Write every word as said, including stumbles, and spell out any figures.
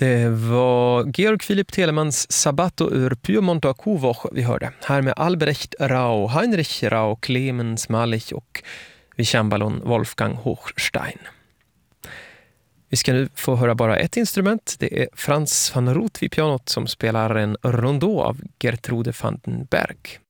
Det var Georg Philipp Telemans Sabato ur Pyrmont och Kovoch vi hörde. Här med Albrecht Rau, Heinrich Rau, Clemens Malich och vid cembalon Wolfgang Hochstein. Vi ska nu få höra bara ett instrument. Det är Frans van Roth vid pianot som spelar en rondå av Gertrude van den Berg.